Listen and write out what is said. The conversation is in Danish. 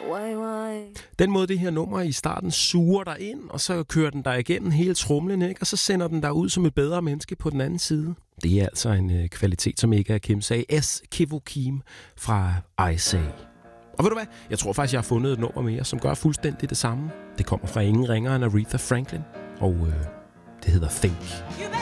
Den måde, det her nummer i starten suger dig ind, og så kører den dig igennem hele tromlen, ikke? Og så sender den dig ud som et bedre menneske på den anden side. Det er altså en kvalitet, som ikke er kimse af. S. Kevokim fra Isay. Og ved du hvad? Jeg tror faktisk, jeg har fundet et nummer mere, som gør fuldstændig det samme. Det kommer fra ingen ringere end Aretha Franklin, og det hedder Think.